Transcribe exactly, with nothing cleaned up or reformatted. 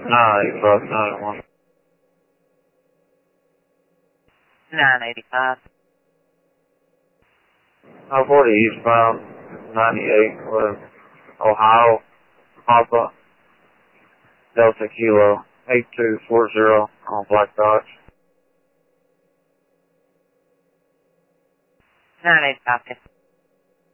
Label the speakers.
Speaker 1: nine eighty-five, nine one.
Speaker 2: nine eighty-five.
Speaker 1: nine forty eastbound, ninety-eight with Ohio, Papa, Delta Kilo, eight two four zero on Black Dodge.
Speaker 2: nine eighty-five.